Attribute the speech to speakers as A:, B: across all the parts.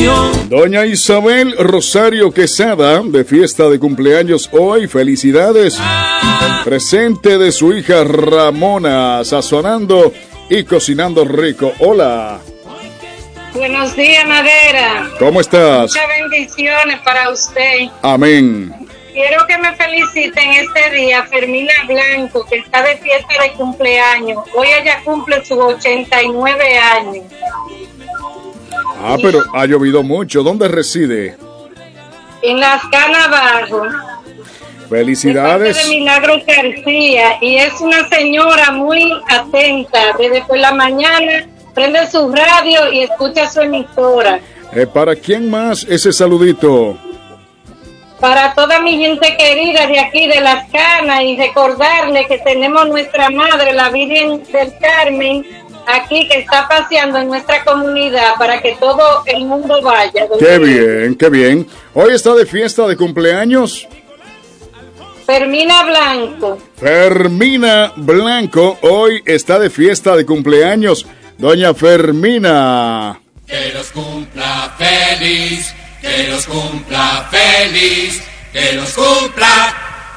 A: bendición.
B: Doña Isabel Rosario Quesada, de fiesta de cumpleaños hoy. Felicidades. Presente de su hija Ramona, sazonando y cocinando rico. Hola.
C: Buenos días, Madera.
B: ¿Cómo estás?
C: Muchas bendiciones para usted.
B: Amén.
C: Quiero que me feliciten este día Fermina Blanco, que está de fiesta de cumpleaños. Hoy ella cumple sus 89 años.
B: Ah, pero ha llovido mucho. ¿Dónde reside?
C: En Las Canas Bajo.
B: Felicidades.
C: De Milagros García. Y es una señora muy atenta. Desde por la mañana prende su radio y escucha su emisora.
B: ¿Para quién más ese saludito?
C: Para toda mi gente querida de aquí de Las Canas, y recordarle que tenemos nuestra madre, la Virgen del Carmen, aquí que está paseando en nuestra comunidad para que todo el mundo vaya.
B: Qué bien, qué bien. Hoy está de fiesta de cumpleaños
C: Fermina Blanco.
B: Fermina Blanco hoy está de fiesta de cumpleaños. Doña Fermina.
A: Que los cumpla feliz, que los cumpla feliz, que los cumpla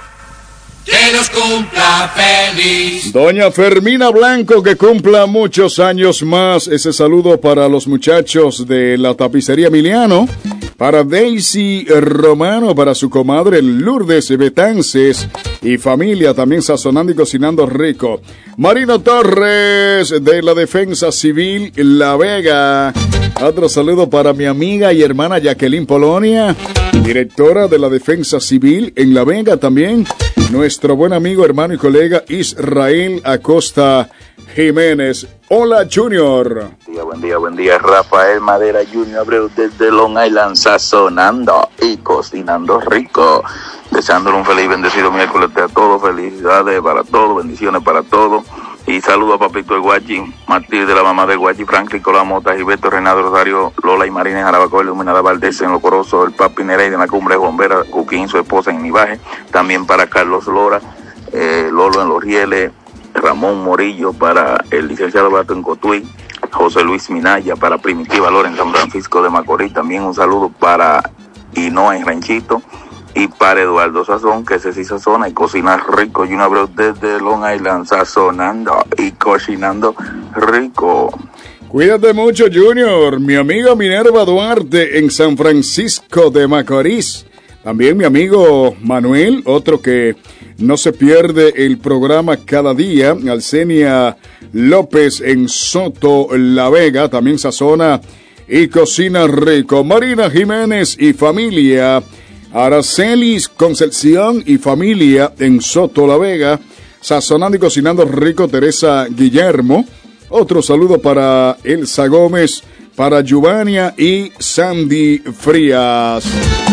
A: feliz.
B: Doña Fermina Blanco, que cumpla muchos años más. Ese saludo para los muchachos de la tapicería Emiliano, para Daisy Romano, para su comadre Lourdes Betances y familia, también sazonando y cocinando rico. Marino Torres, de la Defensa Civil La Vega. Otro saludo para mi amiga y hermana Jacqueline Polonia, directora de la Defensa Civil en La Vega también. Nuestro buen amigo, hermano y colega Israel Acosta Jiménez. Hola, Junior.
D: Buen día, Rafael Madera Junior Abreu desde Long Island, sazonando y cocinando rico. Deseándole un feliz bendecido miércoles a todos, felicidades para todos, bendiciones para todos. Y saludo a Papito el Guachi, Martí de la mamá de Guachi, Franklin Colamota, Gilberto Renato Rosario, Lola y Marina Jarabacoa, Iluminada Valdés en Lo Corozo, el Papi Nereida en la Cumbre de Bombera, Cuquín, su esposa en Nivaje, también para Carlos Lora, Lolo en Los Rieles, Ramón Morillo, para el licenciado Bato en Cotuí, José Luis Minaya, para Primitiva Lora en San Francisco de Macorís, también un saludo para Hinoa en Ranchito, y para Eduardo Sazón, que ese sí sazona y cocina rico. Y un abrazo desde Long Island, sazonando y cocinando rico.
B: Cuídate mucho, Junior. Mi amiga Minerva Duarte en San Francisco de Macorís. También mi amigo Manuel, otro que no se pierde el programa cada día. Alcenia López en Soto La Vega, también sazona y cocina rico. Marina Jiménez y familia. Aracelis Concepción y familia en Soto La Vega, sazonando y cocinando rico. Teresa Guillermo. Otro saludo para Elsa Gómez, para Giovannia y Sandy Frías.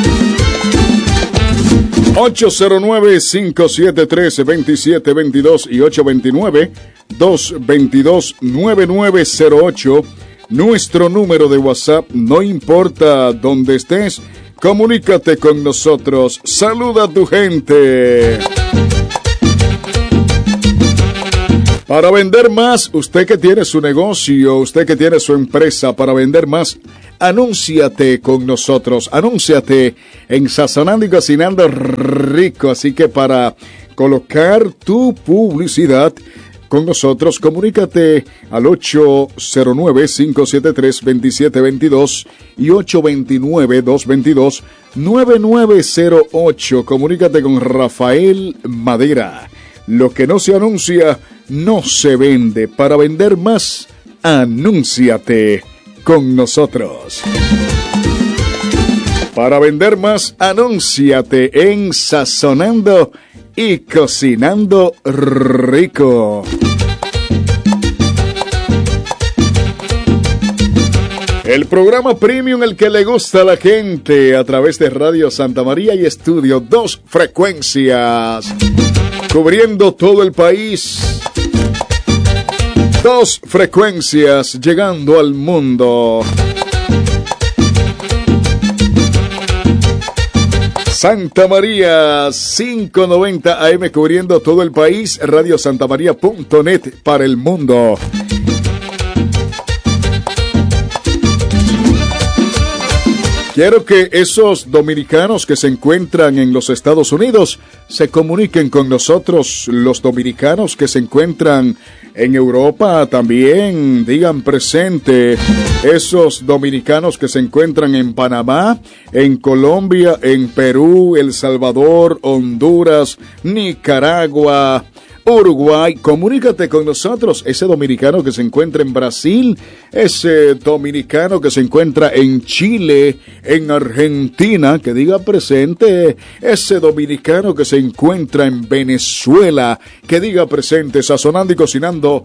B: 809-573-2722 y 829-222-9908. Nuestro número de WhatsApp, no importa dónde estés. Comunícate con nosotros. Saluda a tu gente. Para vender más, usted que tiene su negocio, usted que tiene su empresa, para vender más, anúnciate con nosotros. Anúnciate en Sazonando y Cocinando Rico. Así que para colocar tu publicidad con nosotros, comunícate al 809-573-2722 y 829-222-9908. Comunícate con Rafael Madera. Lo que no se anuncia, no se vende. Para vender más, anúnciate con nosotros. Para vender más, anúnciate en Sazonando y Cocinando Rico. El programa premium, el que le gusta a la gente, a través de Radio Santa María y Estudio, 2 frecuencias, cubriendo todo el país. 2 frecuencias, llegando al mundo. Santa María 590 AM, cubriendo todo el país. RadioSantaMaría.net para el mundo. Quiero que esos dominicanos que se encuentran en los Estados Unidos se comuniquen con nosotros, los dominicanos que se encuentran en Europa también, digan presente. Esos dominicanos que se encuentran en Panamá, en Colombia, en Perú, El Salvador, Honduras, Nicaragua, Uruguay, comunícate con nosotros. Ese dominicano que se encuentra en Brasil, ese dominicano que se encuentra en Chile, en Argentina, que diga presente. Ese dominicano que se encuentra en Venezuela, que diga presente. Sazonando y cocinando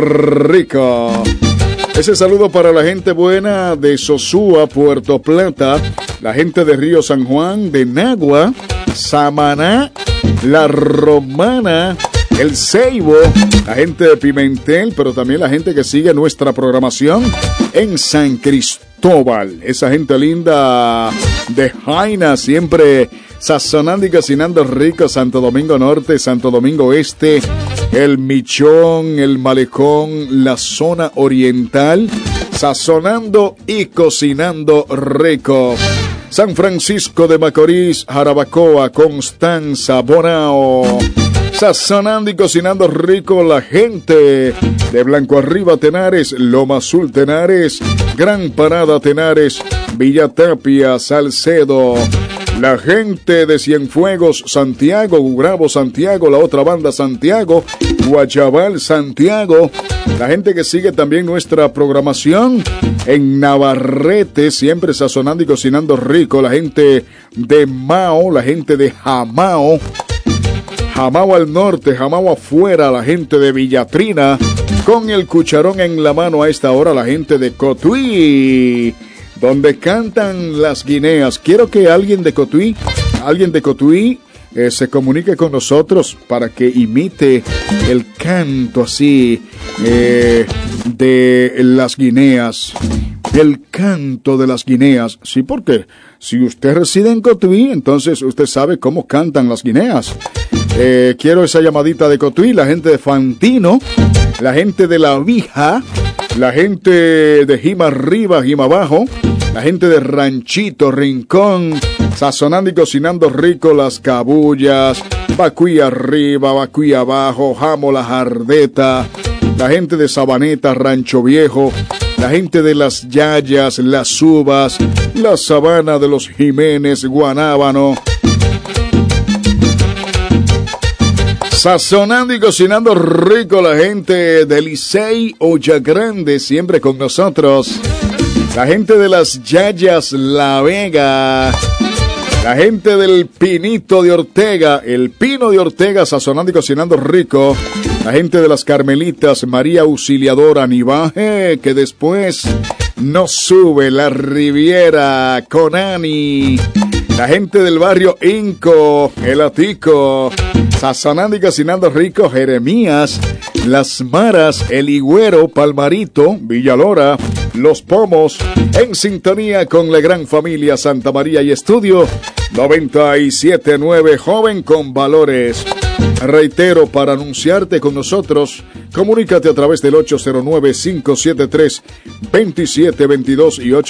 B: rico. Ese saludo para la gente buena de Sosúa, Puerto Plata, la gente de Río San Juan, de Nagua, Samaná, La Romana, El Ceibo, la gente de Pimentel, pero también la gente que sigue nuestra programación en San Cristóbal. Esa gente linda de Jaina, siempre sazonando y cocinando rico. Santo Domingo Norte, Santo Domingo Este, El Michón, El Malecón, la zona oriental, sazonando y cocinando rico. San Francisco de Macorís, Jarabacoa, Constanza, Bonao, sazonando y cocinando rico. La gente de Blanco Arriba, Tenares, Loma Azul, Tenares, Gran Parada, Tenares, Villa Tapia, Salcedo. La gente de Cienfuegos, Santiago, Gurabo, Santiago, la otra banda Santiago, Guayabal, Santiago. La gente que sigue también nuestra programación en Navarrete, siempre sazonando y cocinando rico. La gente de Mao, la gente de Jamao, Jamao al norte, Jamao afuera, la gente de Villatrina, con el cucharón en la mano a esta hora, la gente de Cotuí, donde cantan las guineas. Quiero que alguien de Cotuí se comunique con nosotros para que imite el canto así de las guineas. El canto de las guineas. Sí, porque si usted reside en Cotuí, entonces usted sabe cómo cantan las guineas. Quiero esa llamadita de Cotuí, la gente de Fantino, la gente de La Vija, la gente de Jima Arriba, Jima Abajo, la gente de Ranchito, Rincón, sazonando y cocinando rico las cabullas, Bacuí Arriba, Bacuí Abajo, Jamo La Jardeta, la gente de Sabaneta, Rancho Viejo, la gente de Las Yayas, Las Uvas, la Sabana de los Jiménez, Guanábano. Sazonando y cocinando rico, la gente de Licey, Olla Grande, siempre con nosotros. La gente de Las Yayas, La Vega. La gente del Pinito de Ortega, el Pino de Ortega, sazonando y cocinando rico. La gente de Las Carmelitas, María Auxiliadora, Nivaje, que después nos sube la Riviera, Conani. La gente del barrio Inco, El Atico, sazonando y cocinando rico, Jeremías, Las Maras, El Higüero, Palmarito, Villalora, Los Pomos, en sintonía con la gran familia Santa María y Estudio 97.9, joven con valores. Reitero, para anunciarte con nosotros, comunícate a través del 809-573-2722 y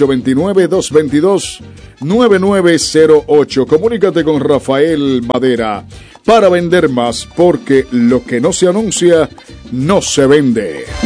B: 829-222-9908. Comunícate con Rafael Madera para vender más, porque lo que no se anuncia no se vende.